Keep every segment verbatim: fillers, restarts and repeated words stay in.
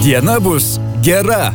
Diena bus gera.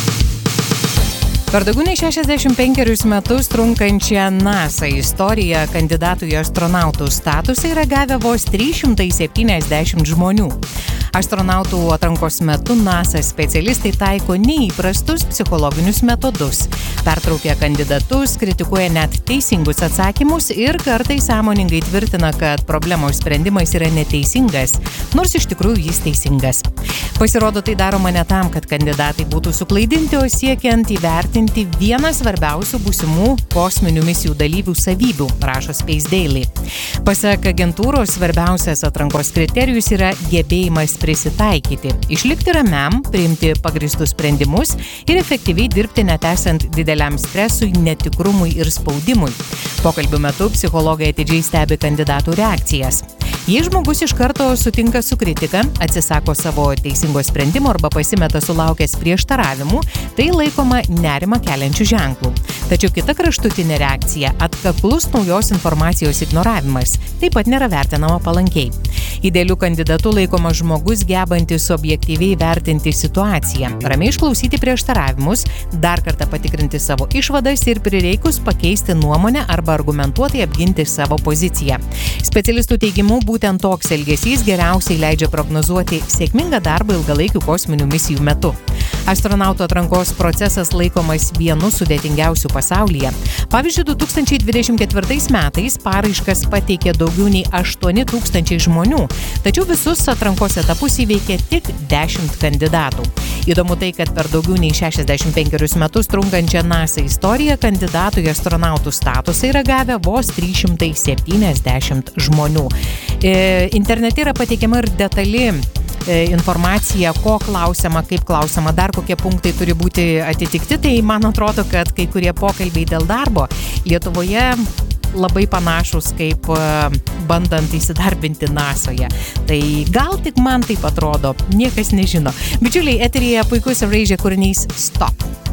Per daugiau nei šešiasdešimt penkerius metus trunkančią NASA istoriją kandidatų į astronautų statusą yra gavę vos trys šimtai septyniasdešimt žmonių. Astronautų atrankos metu NASA specialistai taiko neįprastus psichologinius metodus. Pertraukia kandidatus, kritikuoja net teisingus atsakymus ir kartais sąmoningai tvirtina, kad problemos sprendimas yra neteisingas, nors iš tikrųjų jis teisingas. Pasirodo, tai daroma ne tam, kad kandidatai būtų suklaidinti, o siekiant įvertinti vieną svarbiausių būsimų kosminių misijų dalyvių savybių, rašo Space Daily. Pasak agentūros, svarbiausias atrankos kriterijus yra gebėjimas prisitaikyti, išlikti ramiam, priimti pagrįstus sprendimus ir efektyviai dirbti net esant dideliam stresui, netikrumui ir spaudimui. Pokalbių metu psichologai atidžiai stebi kandidatų reakcijas. Jei žmogus iš karto sutinka su kritika, atsisako savo teisingo sprendimo arba pasimeta sulaukęs prieštaravimų, tai laikoma nerimą keliančių ženklų. Tačiau kita kraštutinė reakcija – atkaklus naujos informacijos ignoravimas – taip pat nėra vertinama palankiai. Idealiu kandidatu laikomas žmogus gebantis objektyviai vertinti situaciją, ramiai išklausyti prieštaravimus, dar kartą patikrinti savo išvadas ir prireikus pakeisti nuomonę arba argumentuotai apginti savo poziciją. Specialistų teigimu, būtent toks elgesys geriausiai leidžia prognozuoti sėkmingą darbą ilgalaikių kosminių misijų metu. Astronautų atrankos procesas laikomas vienu sudėtingiausių pasaulyje. Pavyzdžiui, du tūkstančiai dvidešimt ketvirtais metais paraiškas pateikė daugiau nei aštuoni tūkstančiai žmonių, tačiau visus atrankos etapus įveikė tik dešimt kandidatų. Įdomu tai, kad per daugiau nei šešiasdešimt penkerius metus trunkančią NASA istoriją kandidatų į astronautų statusą yra gavę vos trys šimtai septyniasdešimt žmonių. E, internete yra pateikiama ir detali informacija, ko klausiama, kaip klausiama, dar kokie punktai turi būti atitikti, tai man atrodo, kad kai kurie pokalbiai dėl darbo Lietuvoje labai panašus kaip bandant įsidarbinti NASOje. Tai gal tik man taip atrodo, niekas nežino. Bičiuliai, eteryje puikus Erasure kūrinys Stop.